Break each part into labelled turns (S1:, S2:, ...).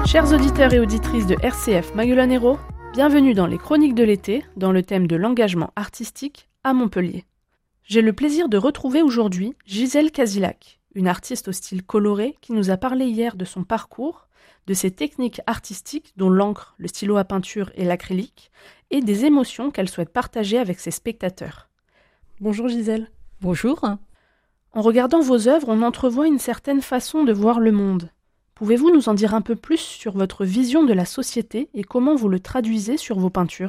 S1: Chers auditeurs et auditrices de RCF Maguelone-Hérault, bienvenue dans les Chroniques de l'été, dans le thème de l'engagement artistique à Montpellier. J'ai le plaisir de retrouver aujourd'hui Gisèle Casilac, une artiste au style coloré qui nous a parlé hier de son parcours, de ses techniques artistiques dont l'encre, le stylo à peinture et l'acrylique, et des émotions qu'elle souhaite partager avec ses spectateurs. Bonjour Gisèle.
S2: Bonjour.
S1: En regardant vos œuvres, on entrevoit une certaine façon de voir le monde. Pouvez-vous nous en dire un peu plus sur votre vision de la société et comment vous le traduisez sur vos peintures ?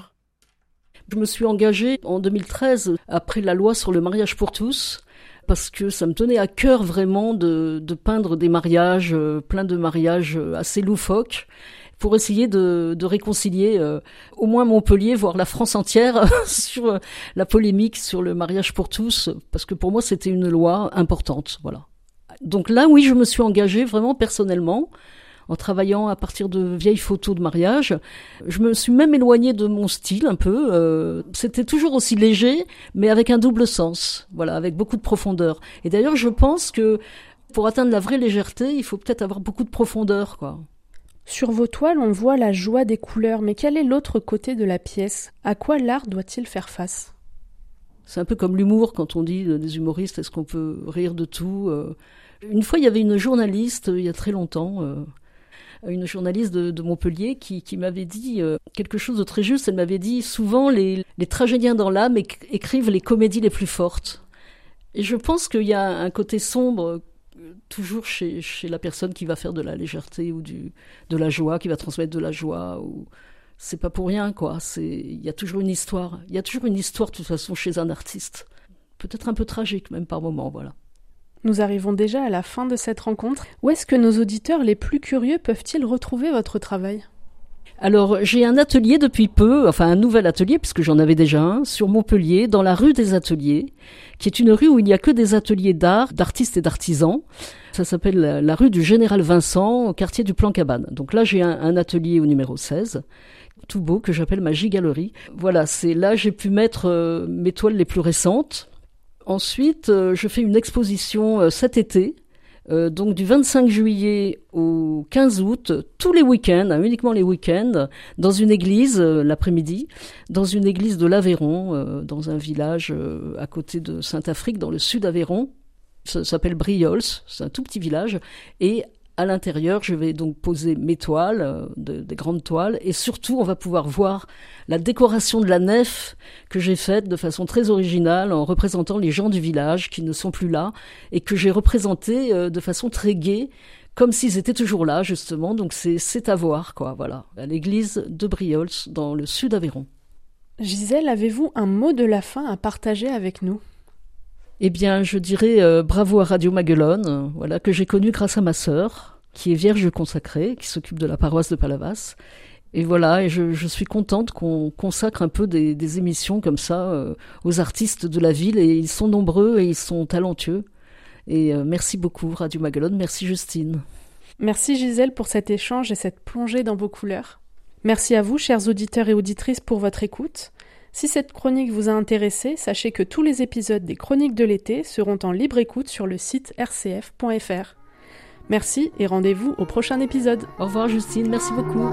S2: Je me suis engagée en 2013 après la loi sur le mariage pour tous parce que ça me tenait à cœur vraiment de peindre des mariages, plein de mariages assez loufoques pour essayer de réconcilier au moins Montpellier, voire la France entière sur la polémique sur le mariage pour tous parce que pour moi c'était une loi importante, voilà. Donc là, oui, je me suis engagée vraiment personnellement en travaillant à partir de vieilles photos de mariage. Je me suis même éloignée de mon style un peu. C'était toujours aussi léger, mais avec un double sens, voilà, avec beaucoup de profondeur. Et d'ailleurs, je pense que pour atteindre la vraie légèreté, il faut peut-être avoir beaucoup de profondeur, quoi.
S1: Sur vos toiles, on voit la joie des couleurs, mais quel est l'autre côté de la pièce ? À quoi l'art doit-il faire face ?
S2: C'est un peu comme l'humour quand on dit des humoristes, est-ce qu'on peut rire de tout ? Une fois, il y avait une journaliste, il y a très longtemps, une journaliste de Montpellier qui m'avait dit quelque chose de très juste. Elle m'avait dit, souvent, les tragédiens dans l'âme écrivent les comédies les plus fortes. Et je pense qu'il y a un côté sombre toujours chez la personne qui va faire de la légèreté ou de la joie, qui va transmettre de la joie. C'est pas pour rien, quoi. Il y a toujours une histoire. Il y a toujours une histoire, de toute façon, chez un artiste. Peut-être un peu tragique, même par moments, voilà.
S1: Nous arrivons déjà à la fin de cette rencontre. Où est-ce que nos auditeurs les plus curieux peuvent-ils retrouver votre travail ?
S2: Alors, j'ai un atelier depuis peu, enfin un nouvel atelier, puisque j'en avais déjà un, sur Montpellier, dans la rue des Ateliers, qui est une rue où il n'y a que des ateliers d'art, d'artistes et d'artisans. Ça s'appelle la rue du Général Vincent, au quartier du Plan-Cabane. Donc là, j'ai un atelier au numéro 16, tout beau, que j'appelle ma Gigalerie. Voilà, c'est là j'ai pu mettre mes toiles les plus récentes. Ensuite, je fais une exposition cet été, donc du 25 juillet au 15 août, tous les week-ends, uniquement les week-ends, dans une église l'après-midi, dans une église de l'Aveyron, dans un village à côté de Saint-Affrique, dans le sud Aveyron. Ça s'appelle Briols, c'est un tout petit village, et à l'intérieur, je vais donc poser mes toiles, des grandes toiles, et surtout, on va pouvoir voir la décoration de la nef que j'ai faite de façon très originale en représentant les gens du village qui ne sont plus là et que j'ai représenté de façon très gaie, comme s'ils étaient toujours là, justement. Donc c'est à voir, quoi, voilà, à l'église de Briols, dans le sud Aveyron.
S1: Gisèle, avez-vous un mot de la fin à partager avec nous ?
S2: Eh bien, je dirais bravo à Radio Maguelone, voilà, que j'ai connu grâce à ma sœur, qui est vierge consacrée, qui s'occupe de la paroisse de Palavas. Et voilà, et je suis contente qu'on consacre un peu des émissions comme ça aux artistes de la ville, et ils sont nombreux et ils sont talentueux. Et merci beaucoup Radio Maguelone, merci Justine.
S1: Merci Gisèle pour cet échange et cette plongée dans vos couleurs. Merci à vous, chers auditeurs et auditrices, pour votre écoute. Si cette chronique vous a intéressé, sachez que tous les épisodes des Chroniques de l'été seront en libre écoute sur le site rcf.fr. Merci et rendez-vous au prochain épisode.
S2: Au revoir Justine, merci beaucoup.